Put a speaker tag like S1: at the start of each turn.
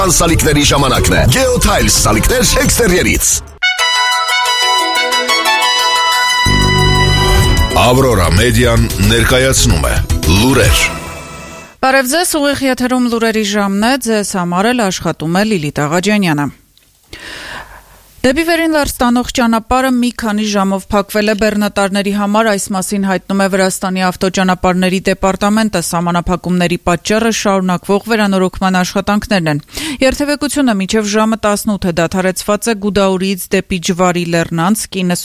S1: Սալիկների ժամանակն է։ Geotiles սալիկներ էքստերիերից։ Aurora Media-ն ներկայացնում է լուրեր։
S2: Բարև ձեզ, ուղիղ եթերում լուրերի ժամն է, ձեզ համար էլ աշխատում է Լիլիթ Աղաջանյանը։ Դեպի վերին լարց տանող ճանապարհը մի քանի ժամով փակվել է բեռնատարների համար, այս մասին հայտնում է Վրաստանի ավտոճանապարհների դեպարտամենտը, սահմանափակումների պատճառը շարունակվող վերանորոգման աշխատանքներն են։ Երթևեկությունը մինչև ժամը 18 դադարեցված է Գուդաուրիից դեպի Ջվարի Լեռնանց, կինը